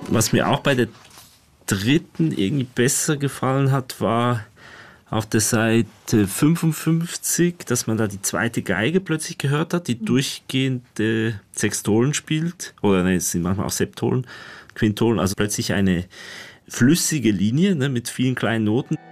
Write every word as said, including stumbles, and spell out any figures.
Was mir auch bei der dritten irgendwie besser gefallen hat, war auf der Seite fünfundfünfzig, dass man da die zweite Geige plötzlich gehört hat, die durchgehende Sextolen spielt. Oder ne, es sind manchmal auch Septolen, Quintolen, also plötzlich eine flüssige Linie, ne, mit vielen kleinen Noten.